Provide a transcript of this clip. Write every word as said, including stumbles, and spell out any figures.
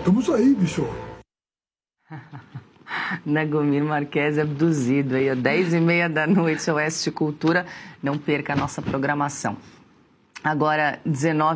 Estamos aí, bicho. Nagomir Marques abduzido aí, às dez e meia da noite, Oeste Cultura. Não perca a nossa programação. Agora, dezenove